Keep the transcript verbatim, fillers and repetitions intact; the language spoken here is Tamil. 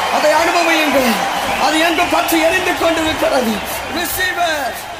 அதை அனுபவியுங்கள். அது எங்கு பற்றி எரிந்து கொண்டிருக்கிறது. Receive it.